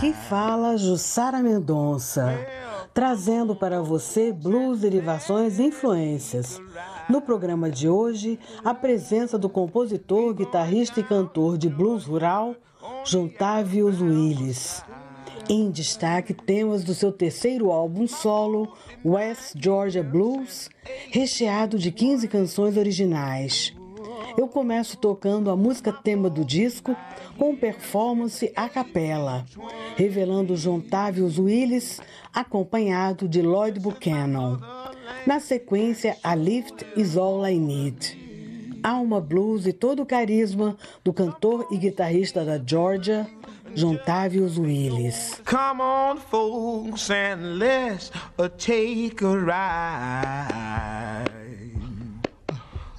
Aqui fala Jussara Mendonça, trazendo para você blues, derivações e influências. No programa de hoje, a presença do compositor, guitarrista e cantor de blues rural, Jontavius Willis. Em destaque, temas do seu terceiro álbum solo, West Georgia Blues, recheado de 15 canções originais. Eu começo tocando a música tema do disco com performance a capela, revelando Jontavius Willis, acompanhado de Lloyd Buchanan. Na sequência, A Lift Is All I Need. Alma blues e todo o carisma do cantor e guitarrista da Georgia, Jontavius Willis. Come on, folks, and let's take a ride.